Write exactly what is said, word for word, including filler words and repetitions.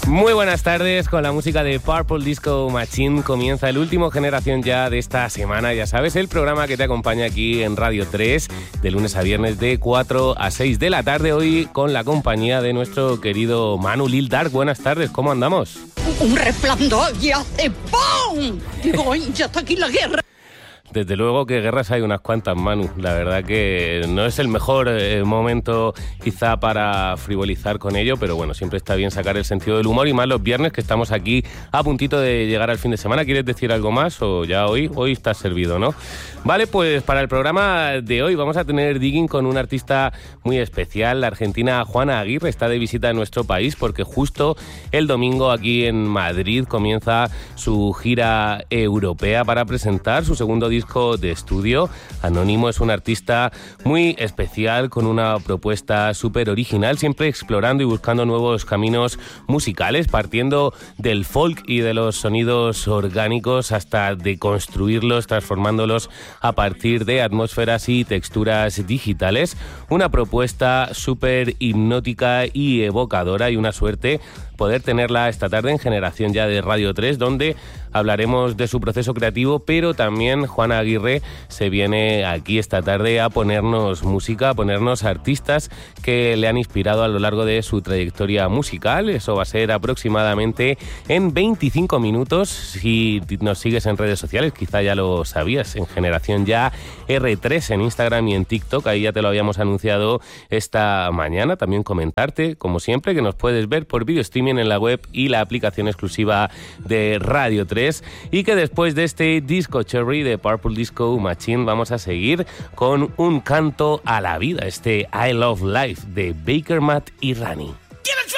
Muy buenas tardes, con la música de Purple Disco Machine comienza el último Generación Ya de esta semana, ya sabes, el programa que te acompaña aquí en Radio tres de lunes a viernes de cuatro a seis de la tarde, hoy con la compañía de nuestro querido Manu Lil Dark. Buenas tardes, ¿cómo andamos? Un resplandor y hace ¡pum! Digo, ya está aquí la guerra. Desde luego que guerras hay unas cuantas, Manu. La verdad que no es el mejor eh, momento quizá para frivolizar con ello, pero bueno, siempre está bien sacar el sentido del humor y más los viernes que estamos aquí a puntito de llegar al fin de semana. ¿Quieres decir algo más o ya hoy? Hoy está servido, ¿no? Vale, pues para el programa de hoy vamos a tener digging con una artista muy especial. La argentina Juana Aguirre está de visita en nuestro país porque justo el domingo aquí en Madrid comienza su gira europea para presentar su segundo disco de estudio. Anónimo es un artista muy especial con una propuesta súper original, siempre explorando y buscando nuevos caminos musicales, partiendo del folk y de los sonidos orgánicos hasta deconstruirlos, transformándolos a partir de atmósferas y texturas digitales. Una propuesta súper hipnótica y evocadora, y una suerte poder tenerla esta tarde en Generación Ya de Radio tres, donde hablaremos de su proceso creativo, pero también Juana Aguirre se viene aquí esta tarde a ponernos música, a ponernos artistas que le han inspirado a lo largo de su trayectoria musical. Eso va a ser aproximadamente en veinticinco minutos. Si nos sigues en redes sociales, quizá ya lo sabías, en Generación Ya erre tres en Instagram y en TikTok, ahí ya te lo habíamos anunciado esta mañana. También comentarte, como siempre, que nos puedes ver por video streaming en la web y la aplicación exclusiva de Radio tres, y que después de este Disco Cherry de Purple Disco Machine vamos a seguir con un canto a la vida, este I Love Life de Baker Matt y Rani.